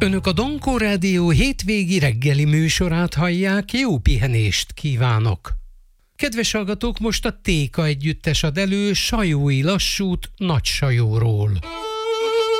Önök a Dankó Rádió hétvégi reggeli műsorát hallják, jó pihenést kívánok! Kedves hallgatók, most a Téka együttes ad elő Sajói Lassút Nagysajóról.